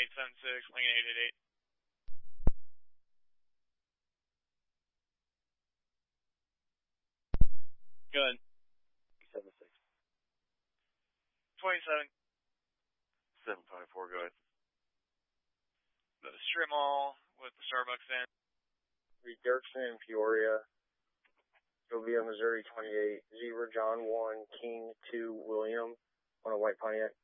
876, Lincoln 888. Good. 76. 27. 754, go ahead. The strip mall with the Starbucks in. Reed Dirksen in Peoria. Jovia, Missouri 28. Zebra John 1, King 2, William on a white Pontiac.